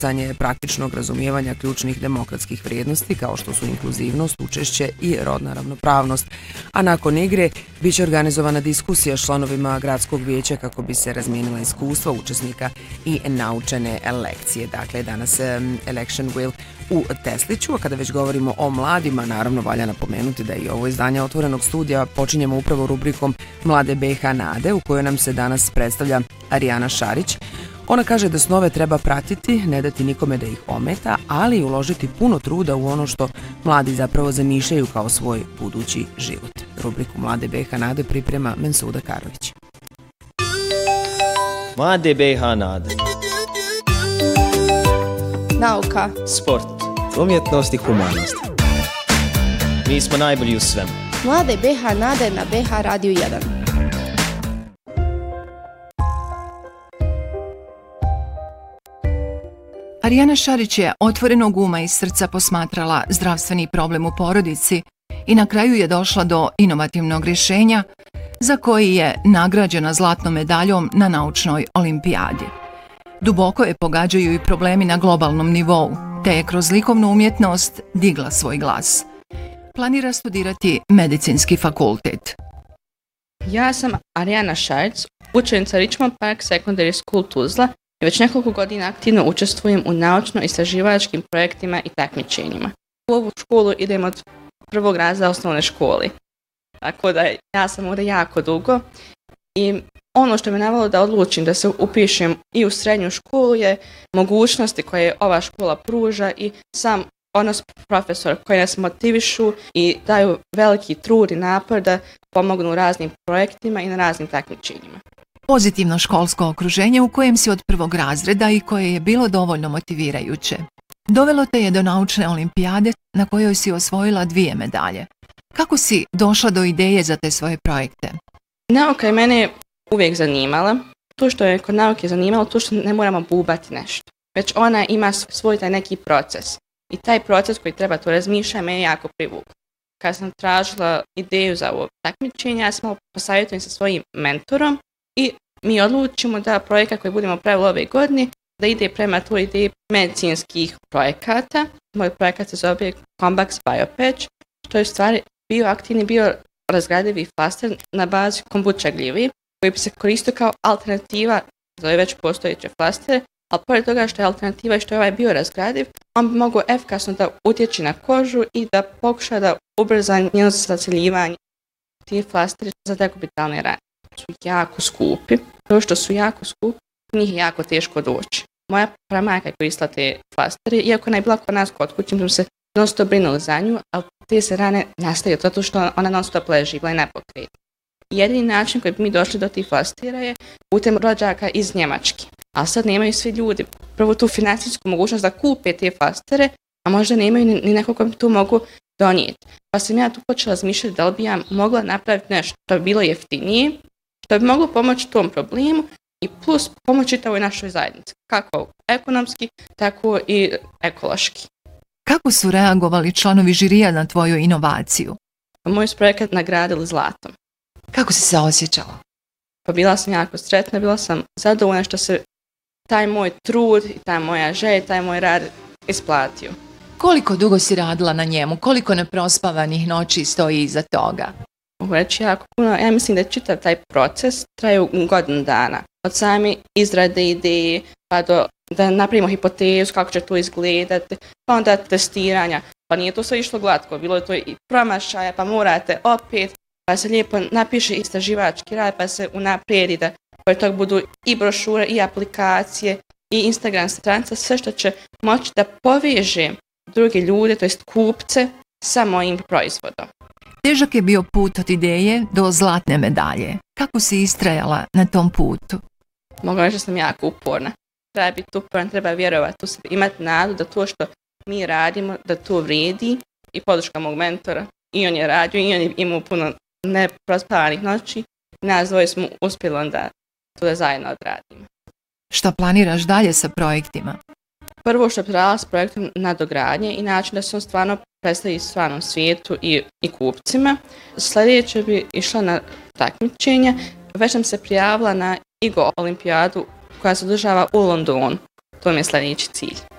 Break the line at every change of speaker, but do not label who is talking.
podsticanje praktičnog razumijevanja ključnih demokratskih vrijednosti kao što su inkluzivnost, učešće i rodna ravnopravnost. A nakon igre bit će organizovana diskusija s članovima gradskog vijeća kako bi se razmijenila iskustva učesnika i naučene lekcije. Dakle, danas Election Wheel u Tesliću, a kada već govorimo o mladima, naravno valja napomenuti da i ovo izdanje Otvorenog studija počinjemo upravo rubrikom Mlade BiH Nade, u kojoj nam se danas predstavlja Arijana Šarić. Ona kaže da snove treba pratiti, ne dati nikome da ih ometa, ali i uložiti puno truda u ono što mladi zapravo zamišljaju kao svoj budući život. Rubriku Mlade BiH Nade priprema Mensuda Karović.
Mlade BiH Nade.
Nauka,
sport, umjetnost i humanost. Mi smo najbolji u svemu.
Mlade BiH Nade na BiH Radio 1.
Arijana Šarić je otvorenog uma i srca posmatrala zdravstveni problem u porodici i na kraju je došla do inovativnog rješenja za koji je nagrađena zlatnom medaljom na naučnoj olimpijadi. Duboko je pogađaju i problemi na globalnom nivou, te je kroz likovnu umjetnost digla svoj glas. Planira studirati medicinski fakultet.
Ja sam Arijana Šarić, učenica Richmond Park Secondary School Tuzla i već nekoliko godina aktivno učestvujem u naučno-istraživačkim projektima i takmičenjima. U ovu školu idem od prvog razreda osnovne škole, tako da ja sam ovdje jako dugo i ono što me navelo da odlučim da se upišem i u srednju školu je mogućnosti koje ova škola pruža i sam odnos profesora koji nas motivišu i daju veliki trud i napor da pomognu raznim projektima i na raznim takmičenjima.
Pozitivno školsko okruženje u kojem si od prvog razreda i koje je bilo dovoljno motivirajuće. Dovelo te je do naučne olimpijade na kojoj si osvojila 2 medalje. Kako si došla do ideje za te svoje projekte?
Nauka je mene uvijek zanimala. To što je kod nauke zanimalo, to što ne moramo bubati nešto. Već ona ima svoj taj neki proces. I taj proces koji treba to razmišljati me je jako privukla. Kad sam tražila ideju za ovo takmičenje, ja sam posavjetujem sa svojim mentorom i mi odlučimo da projekat koji budemo pravili ove godine, da ide prema toj ideji medicinskih projekata. Moj projekat se zove Combax Biopatch, što je u stvari bioaktivni, biorazgradivi flaster na bazi kombuča gljivi, koji bi se koristio kao alternativa za ove već postojeće flastere, ali pored toga što je alternativa i što je ovaj biorazgradiv, on bi mogao efikasno da utječe na kožu i da pokuša da ubrza njeno zaceljivanje. Ti flasteri za dekubitalne rane su jako skupi. To što su jako skupi, njih je jako teško doći. Moja pramajka je koristila te flastere, iako ona je bila kod nas kod kuće, smo se non stop brinuli za nju, ali te se rane nastaju zato što ona non stop leži, bila je nepokretna. Jedini način koji bi mi došli do tih flastera je putem rođaka iz Njemačke. Ali sad nemaju svi ljudi prvo tu financijsku mogućnost da kupe te flastere, a možda nemaju ni nekog koji tu mogu donijeti. Pa sam ja tu počela razmišljati da li bi ja mogla napraviti nešto što bi bilo jeftinije, što bi moglo pomoći tom problemu i plus pomoći toj našoj zajednici, kako ekonomski, tako i ekološki.
Kako su reagovali članovi žirija na tvoju inovaciju?
Moj su projekat nagradili zlatom.
Kako si se osjećala?
Pa bila sam jako sretna, bila sam zadovoljna što se taj moj trud i ta moja želja, taj moj rad isplatio.
Koliko dugo si radila na njemu? Koliko neprospavanih noći stoji iza toga?
Mogu reći jako puno. Ja mislim da je čitav taj proces traju godinu dana. Od same izrade ideje pa do da napravimo hipotezu kako će to izgledati, pa onda testiranja. Pa nije to sve išlo glatko, bilo je to i promašaja, pa morate opet, pa se lijepo napiše istraživački rad, pa se unaprijedi da pored toga budu i brošure, i aplikacije, i Instagram stranica, sve što će moći da poveže druge ljude, to jest kupce, sa mojim proizvodom.
Težak je bio put od ideje do zlatne medalje. Kako si istrajala na tom putu?
Mogu reći da sam jako uporna. Treba biti uporan, treba vjerovati, imati nadu da to što mi radimo, da to vrijedi i podrška mog mentora. I on je radio i on je imao puno neprospavanih noći. Nas dvoje smo uspjeli onda to da zajedno odradimo.
Šta planiraš dalje sa projektima?
Prvo što bi radila s projektom nadogradnje i način da se on stvarno predstavi stvarnom svijetu i kupcima. Sljedeće bi išla na takmičenje. Već sam se prijavila na IGO olimpijadu koja se održava u Londonu. To mi je sljedeći cilj.